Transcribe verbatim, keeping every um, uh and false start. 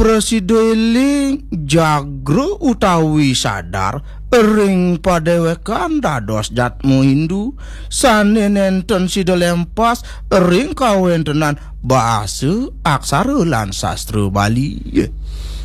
Presiden jagro utawi sadar ring padewekan dados jatmu Hindu sanenenten sida lempas ring kawentenan basa aksara lan sastra Bali.